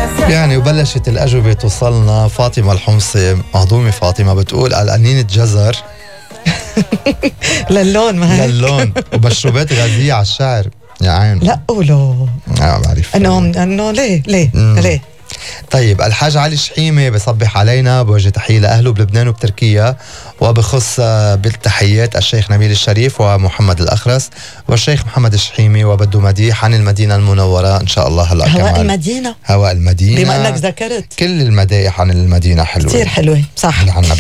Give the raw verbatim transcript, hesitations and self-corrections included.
يعني وبلشت الأجوبة توصلنا. فاطمة الحمصي مهضومة فاطمة بتقول قلقانين جزر للون ما هيك للون ومشروبات غازية على الشعر يا عين. لا قولوا اه بعرف انه انه ليه ليه مم. ليه. طيب الحاج علي شحيمة بصبح علينا، بوجه تحية لأهله بلبنان وبتركيا، وبخص بالتحيات الشيخ نبيل الشريف ومحمد الأخرس والشيخ محمد الشحيمي، وبده مديح عن المدينة المنورة إن شاء الله. هلا هواء كمان المدينة، هواء المدينة بما انك ذكرت كل المدائح عن المدينة حلوة كثير حلوة صح.